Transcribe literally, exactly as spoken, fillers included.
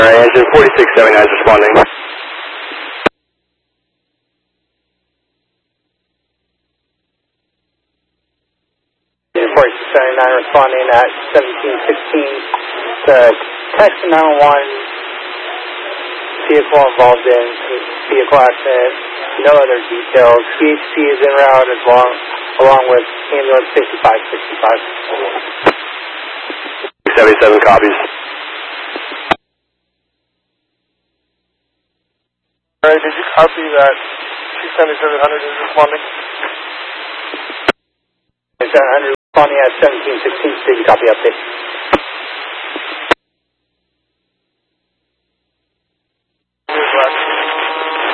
Alright, engine forty-six seventy-nine is responding. forty-six seventy-nine responding at seventeen sixteen to text nine one one, vehicle involved in vehicle accident, no other details. C H P is en route as long, along with ambulance fifty-five sixty-five. seventy-seven copies. Alright, did you copy that T seventy-seven hundred is responding? seven hundred responding at seventeen sixteen, did you copy update?